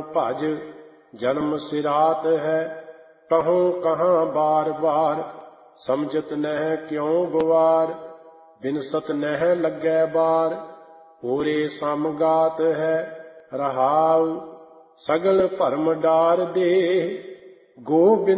ਭਜ ਜਨਮ ਸਿਰਾਤ ਹੈ। ਕਹੂੰ ਕਹਾਂ ਬਾਰ ਬਾਰ ਸਮਝਤ ਨਹਿ ਕਿਉ ਗਵਾਰ। ਬਿਨਸਤ ਨਹਿ ਲੱਗੈ ਬਾਰ ਹੋਰੇ ਸਮਗਾਤ ਹੈ। ਰਹਾਉ ਸਗਲ ਭਰਮ ਡਾਰ ਦੇ ਗੋਬਿੰਦ